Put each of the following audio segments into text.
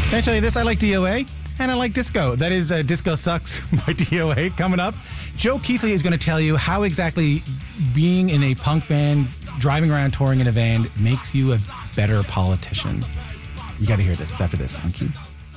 Can I tell you this? I like DOA and I like disco. That is Disco Sucks by DOA coming up. Joe Keithley is going to tell you how exactly being in a punk band, driving around touring in a van makes you a better politician. You got to hear this. It's after this. Thank you.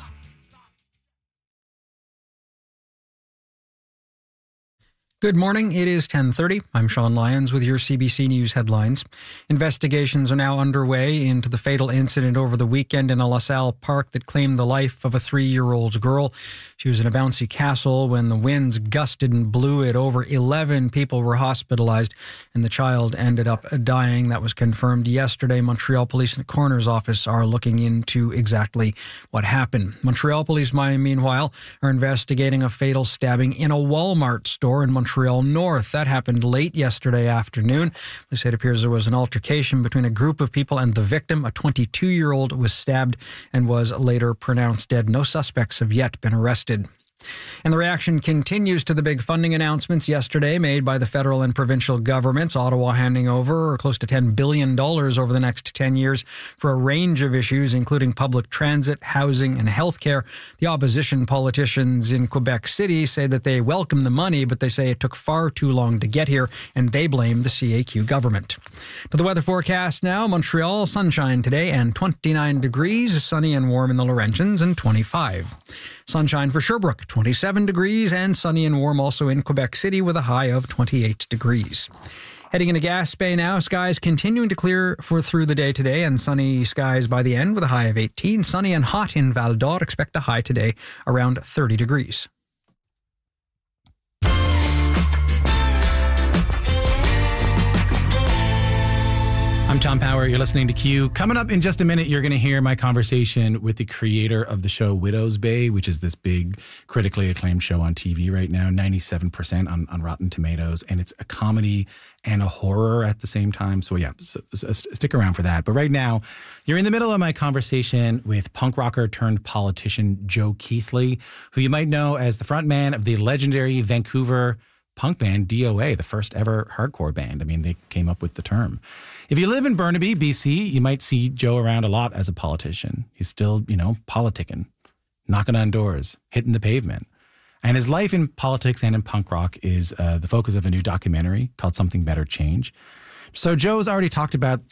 Good morning. It is 10:30. I'm Sean Lyons with your CBC News headlines. Investigations are now underway into the fatal incident over the weekend in a LaSalle park that claimed the life of a 3-year-old girl. She was in a bouncy castle when the winds gusted and blew it over. 11 people were hospitalized and the child ended up dying. That was confirmed yesterday. Montreal Police and the Coroner's Office are looking into exactly what happened. Montreal Police, meanwhile, are investigating a fatal stabbing in a Walmart store in Montreal North. That happened late yesterday afternoon. They say it appears there was an altercation between a group of people and the victim. A 22-year-old was stabbed and was later pronounced dead. No suspects have yet been arrested. And the reaction continues to the big funding announcements yesterday made by the federal and provincial governments. Ottawa handing over close to $10 billion over the next 10 years for a range of issues, including public transit, housing, and healthcare. The opposition politicians in Quebec City say that they welcome the money, but they say it took far too long to get here, and they blame the CAQ government. To the weather forecast now. Montreal, sunshine today and 29 degrees, sunny and warm in the Laurentians, and 25. Sunshine for Sherbrooke, 27 degrees, and sunny and warm also in Quebec City with a high of 28 degrees. Heading into Gaspé now, skies continuing to clear through the day today and sunny skies by the end with a high of 18. Sunny and hot in Val d'Or, expect a high today around 30 degrees. I'm Tom Power. You're listening to Q. Coming up in just a minute, you're going to hear my conversation with the creator of the show Widow's Bay, which is this big, critically acclaimed show on TV right now, 97% on Rotten Tomatoes. And it's a comedy and a horror at the same time. So yeah, stick around for that. But right now, you're in the middle of my conversation with punk rocker turned politician Joe Keithley, who you might know as the frontman of the legendary Vancouver punk band DOA, the first ever hardcore band. I mean, they came up with the term. If you live in Burnaby, BC, you might see Joe around a lot as a politician. He's still, politicking, knocking on doors, hitting the pavement. And his life in politics and in punk rock is the focus of a new documentary called Something Better Change. So Joe's already talked about